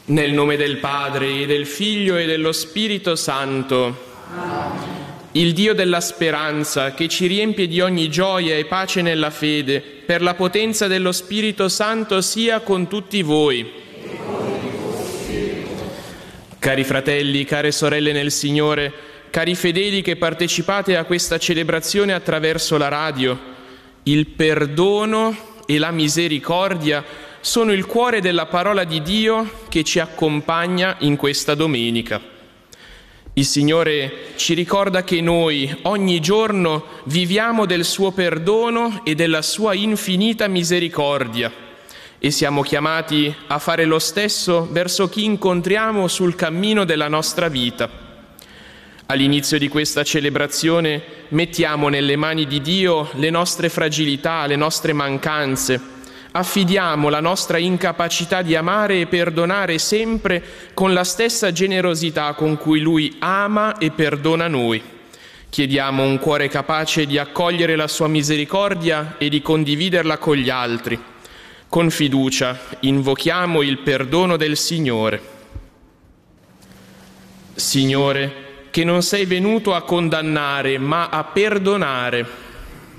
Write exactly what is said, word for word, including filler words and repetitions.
Nel nome del Padre, e del Figlio, e dello Spirito Santo. Amen. Il Dio della speranza, che ci riempie di ogni gioia e pace nella fede, per la potenza dello Spirito Santo, sia con tutti voi. E con il tuo spirito. Cari fratelli, care sorelle nel Signore, cari fedeli che partecipate a questa celebrazione attraverso la radio, il perdono e la misericordia sono il cuore della parola di Dio che ci accompagna in questa domenica. Il Signore ci ricorda che noi ogni giorno viviamo del suo perdono e della sua infinita misericordia e siamo chiamati a fare lo stesso verso chi incontriamo sul cammino della nostra vita. All'inizio di questa celebrazione mettiamo nelle mani di Dio le nostre fragilità, le nostre mancanze. Affidiamo la nostra incapacità di amare e perdonare sempre con la stessa generosità con cui Lui ama e perdona noi. Chiediamo un cuore capace di accogliere la sua misericordia e di condividerla con gli altri. Con fiducia invochiamo il perdono del Signore. Signore, che non sei venuto a condannare, ma a perdonare.